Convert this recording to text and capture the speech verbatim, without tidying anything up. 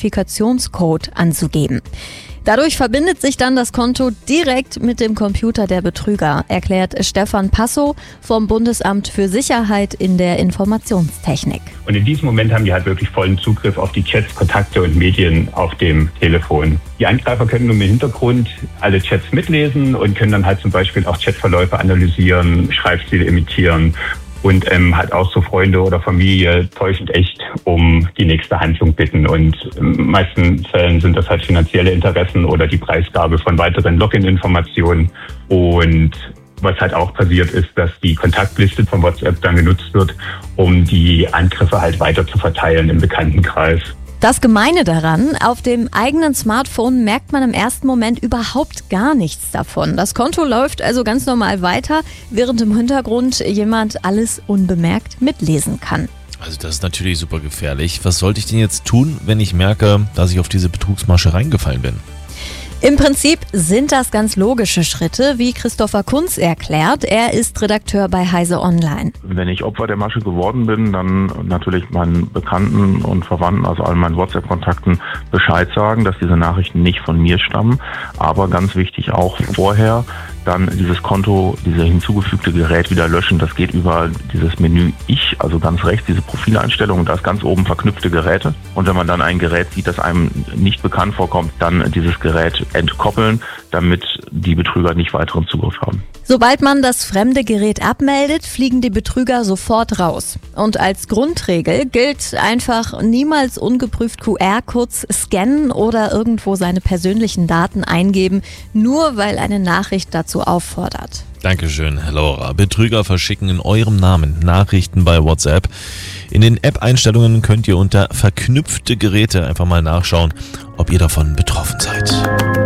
Identifikationscode anzugeben. Dadurch verbindet sich dann das Konto direkt mit dem Computer der Betrüger, erklärt Stefan Passow vom Bundesamt für Sicherheit in der Informationstechnik. Und in diesem Moment haben die halt wirklich vollen Zugriff auf die Chats, Kontakte und Medien auf dem Telefon. Die Angreifer können nun im Hintergrund alle Chats mitlesen und können dann halt zum Beispiel auch Chatverläufe analysieren, Schreibstile imitieren und ähm, halt auch so Freunde oder Familie täuschend echt um die nächste Handlung bitten. Und in den meisten Fällen sind das halt finanzielle Interessen oder die Preisgabe von weiteren Login-Informationen. Und was halt auch passiert ist, dass die Kontaktliste von WhatsApp dann genutzt wird, um die Angriffe halt weiter zu verteilen im Bekanntenkreis. Das Gemeine daran, auf dem eigenen Smartphone merkt man im ersten Moment überhaupt gar nichts davon. Das Konto läuft also ganz normal weiter, während im Hintergrund jemand alles unbemerkt mitlesen kann. Also das ist natürlich super gefährlich. Was sollte ich denn jetzt tun, wenn ich merke, dass ich auf diese Betrugsmasche reingefallen bin? Im Prinzip sind das ganz logische Schritte, wie Christopher Kunz erklärt. Er ist Redakteur bei Heise Online. Wenn ich Opfer der Masche geworden bin, dann natürlich meinen Bekannten und Verwandten, also all meinen WhatsApp-Kontakten Bescheid sagen, dass diese Nachrichten nicht von mir stammen. Aber ganz wichtig auch vorher dann dieses Konto, dieses hinzugefügte Gerät wieder löschen. Das geht über dieses Menü Ich, also ganz rechts, diese Profileinstellung. Da ist ganz oben verknüpfte Geräte. Und wenn man dann ein Gerät sieht, das einem nicht bekannt vorkommt, dann dieses Gerät entkoppeln, damit die Betrüger nicht weiteren Zugriff haben. Sobald man das fremde Gerät abmeldet, fliegen die Betrüger sofort raus. Und als Grundregel gilt einfach niemals ungeprüft Q R-Codes scannen oder irgendwo seine persönlichen Daten eingeben, nur weil eine Nachricht dazu auffordert. Dankeschön, Laura. Betrüger verschicken in eurem Namen Nachrichten bei WhatsApp. In den App-Einstellungen könnt ihr unter verknüpfte Geräte einfach mal nachschauen, ob ihr davon betroffen seid.